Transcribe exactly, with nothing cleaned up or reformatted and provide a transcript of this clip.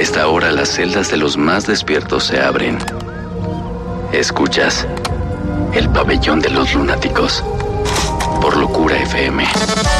esta hora las celdas de los más despiertos se abren. Escuchas el pabellón de los lunáticos por Locura F M.